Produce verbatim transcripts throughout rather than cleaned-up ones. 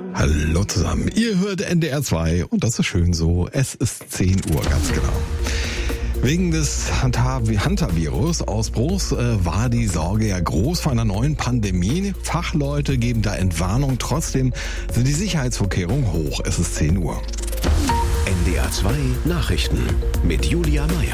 Hallo zusammen, ihr hört N D R zwei und das ist schön so, es ist zehn Uhr, ganz genau. Wegen des Hantavirus-Ausbruchs äh, war die Sorge ja groß vor einer neuen Pandemie. Fachleute geben da Entwarnung, trotzdem sind die Sicherheitsvorkehrungen hoch. Es ist zehn Uhr. N D R zwei Nachrichten mit Julia Meyer.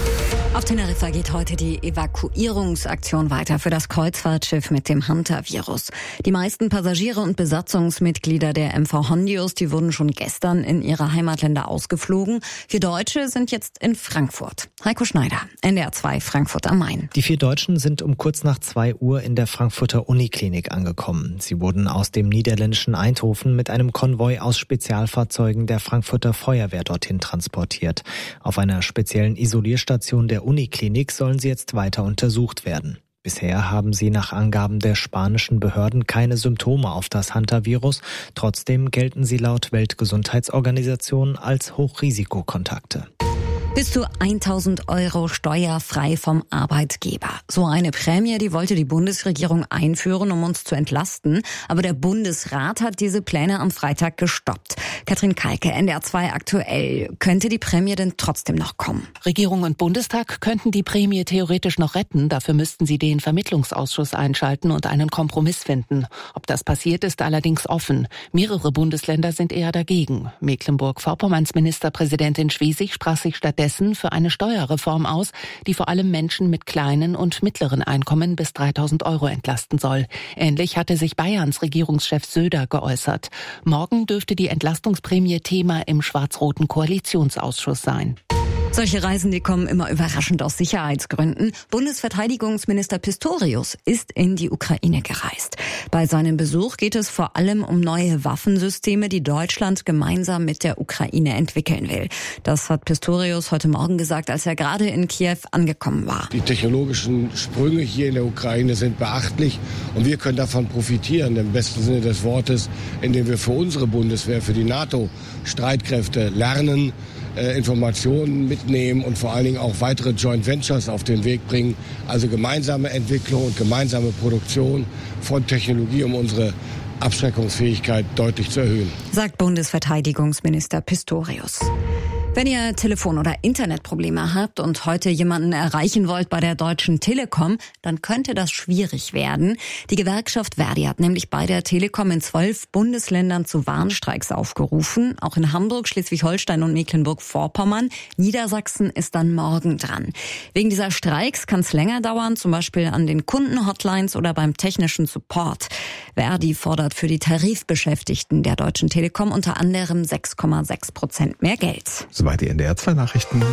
Auf Teneriffa geht heute die Evakuierungsaktion weiter für das Kreuzfahrtschiff mit dem Hantavirus. Die meisten Passagiere und Besatzungsmitglieder der M V Hondius, die wurden schon gestern in ihre Heimatländer ausgeflogen. Vier Deutsche sind jetzt in Frankfurt. Heiko Schneider, N D R zwei Frankfurt am Main. Die vier Deutschen sind um kurz nach zwei Uhr in der Frankfurter Uniklinik angekommen. Sie wurden aus dem niederländischen Eindhoven mit einem Konvoi aus Spezialfahrzeugen der Frankfurter Feuerwehr dorthin transportiert. Auf einer speziellen Isolierstation der Uniklinik sollen sie jetzt weiter untersucht werden. Bisher haben sie nach Angaben der spanischen Behörden keine Symptome auf das Hantavirus. Trotzdem gelten sie laut Weltgesundheitsorganisation als Hochrisikokontakte. Bis zu tausend Euro steuerfrei vom Arbeitgeber. So eine Prämie, die wollte die Bundesregierung einführen, um uns zu entlasten. Aber der Bundesrat hat diese Pläne am Freitag gestoppt. Katrin Kalke, N D R zwei aktuell. Könnte die Prämie denn trotzdem noch kommen? Regierung und Bundestag könnten die Prämie theoretisch noch retten. Dafür müssten sie den Vermittlungsausschuss einschalten und einen Kompromiss finden. Ob das passiert, ist allerdings offen. Mehrere Bundesländer sind eher dagegen. Mecklenburg-Vorpommerns Ministerpräsidentin Schwesig sprach sich stattdessen für eine Steuerreform aus, die vor allem Menschen mit kleinen und mittleren Einkommen bis dreitausend Euro entlasten soll. Ähnlich hatte sich Bayerns Regierungschef Söder geäußert. Morgen dürfte die Entlastungsprämie Thema im schwarz-roten Koalitionsausschuss sein. Solche Reisen, die kommen immer überraschend aus Sicherheitsgründen. Bundesverteidigungsminister Pistorius ist in die Ukraine gereist. Bei seinem Besuch geht es vor allem um neue Waffensysteme, die Deutschland gemeinsam mit der Ukraine entwickeln will. Das hat Pistorius heute Morgen gesagt, als er gerade in Kiew angekommen war. Die technologischen Sprünge hier in der Ukraine sind beachtlich und wir können davon profitieren, im besten Sinne des Wortes, indem wir für unsere Bundeswehr, für die NATO-Streitkräfte lernen, Informationen mitnehmen und vor allen Dingen auch weitere Joint Ventures auf den Weg bringen. Also gemeinsame Entwicklung und gemeinsame Produktion von Technologie, um unsere Abschreckungsfähigkeit deutlich zu erhöhen. Sagt Bundesverteidigungsminister Pistorius. Wenn ihr Telefon- oder Internetprobleme habt und heute jemanden erreichen wollt bei der Deutschen Telekom, dann könnte das schwierig werden. Die Gewerkschaft Verdi hat nämlich bei der Telekom in zwölf Bundesländern zu Warnstreiks aufgerufen. Auch in Hamburg, Schleswig-Holstein und Mecklenburg-Vorpommern. Niedersachsen ist dann morgen dran. Wegen dieser Streiks kann es länger dauern, zum Beispiel an den Kundenhotlines oder beim technischen Support. Verdi fordert für die Tarifbeschäftigten der Deutschen Telekom unter anderem sechs Komma sechs Prozent mehr Geld. Soweit die N D R zwei Nachrichten.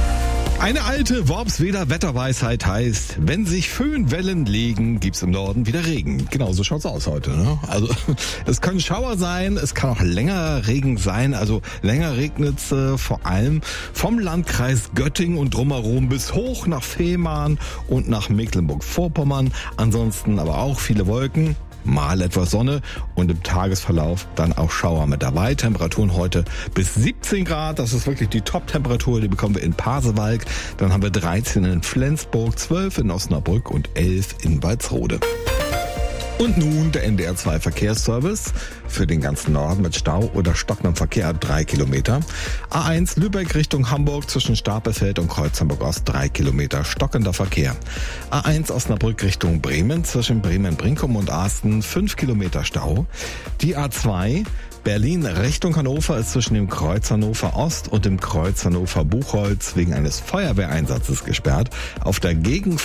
Eine alte Worpsweder Wetterweisheit heißt, wenn sich Föhnwellen legen, gibt's im Norden wieder Regen. Genau, so schaut's aus heute, ne? Also, es können Schauer sein, es kann auch länger Regen sein, also länger regnet's äh, vor allem vom Landkreis Göttingen und drumherum bis hoch nach Fehmarn und nach Mecklenburg-Vorpommern. Ansonsten aber auch viele Wolken. Mal etwas Sonne und im Tagesverlauf dann auch Schauer mit dabei. Temperaturen heute bis siebzehn Grad. Das ist wirklich die Top-Temperatur. Die bekommen wir in Pasewalk. Dann haben wir dreizehn in Flensburg, zwölf in Osnabrück und elf in Walsrode. Und nun der N D R zwei Verkehrsservice für den ganzen Norden mit Stau oder stockendem Verkehr drei Kilometer. A eins Lübeck Richtung Hamburg zwischen Stapelfeld und Kreuzhamburg Ost drei Kilometer stockender Verkehr. A eins Osnabrück Richtung Bremen zwischen Bremen-Brinkum und Asten fünf Kilometer Stau. Die A zwei Berlin Richtung Hannover ist zwischen dem Kreuz Hannover Ost und dem Kreuz Hannover Buchholz wegen eines Feuerwehreinsatzes gesperrt. Auf der Gegenfahrt